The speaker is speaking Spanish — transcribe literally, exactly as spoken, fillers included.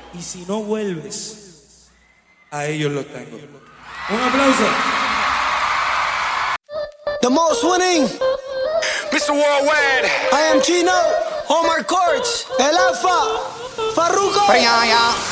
y si no vuelves, a ellos los tengo. Un aplauso. The most winning mister Worldwide. I am Chino, Omar Courts, El Alfa, Farruko.